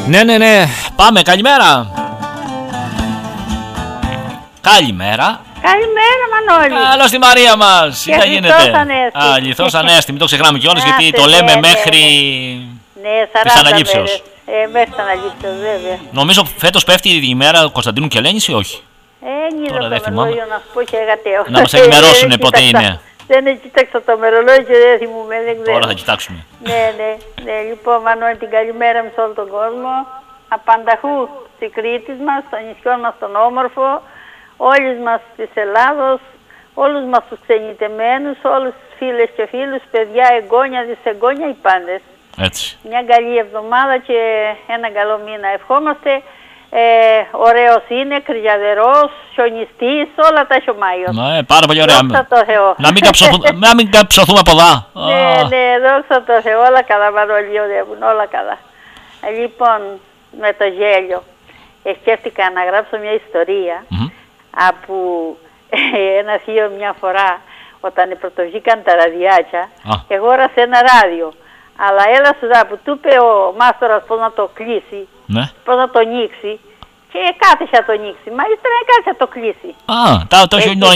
Ναι. Πάμε, καλημέρα. Καλημέρα. Καλημέρα, Μανώλη. Καλώς τη Μαρία μας. Τι θα γίνεται. Λιθός Ανέστη. Μην το ξεχνάμε κιόλας, γιατί το λέμε μέχρι της αναλήψεως. Μέχρι της αναλήψεως, βέβαια. Νομίζω φέτος πέφτει η ημέρα Κωνσταντίνου Κελένης ή όχι. Τώρα δεν θυμάμαι. Να σου πω και εγατέω. Να μας ενημερώσουν πότε είναι. Δεν κοίταξα το μερολόγιο, δεν θυμούμαι, δεν ξέρω. Τώρα θα κοιτάξουμε. Ναι. Λοιπόν, Μανώλη, την καλημέρα μου σε όλο τον κόσμο. Απανταχού στη Κρήτη μας, στο νησιό μας τον όμορφο, όλους μας της Ελλάδος, όλους μας τους ξενιτεμένους, όλους τους φίλες και φίλους, παιδιά, εγγόνια, δυσεγγόνια, οι πάντες. Έτσι. Μια καλή εβδομάδα και ένα καλό μήνα ευχόμαστε. Ωραίος είναι, κρυαδερός, χιονιστής, όλα τα έχει ο Μάιος. Ναι, πάρα πολύ ωραία. Δόξα τω Θεώ. Να μην καψωθούμε από εδώ. Ναι, δόξα τω Θεώ, όλα καλά, Μανώλη, οδεύουν, όλα καλά. Λοιπόν, με το γέλιο, σκέφτηκα να γράψω μια ιστορία από ένα θείο μια φορά, όταν πρωτοβγήκαν τα ραδιάκια, αγόρασε ένα ράδιο. Αλλά έλα σου που του είπε ο μάστορας πώς να το κλείσει, πώς να το ανοίξει, και κάθεσε να το ανοίξει. Μα ύστερα κάθεσε να το κλείσει. Το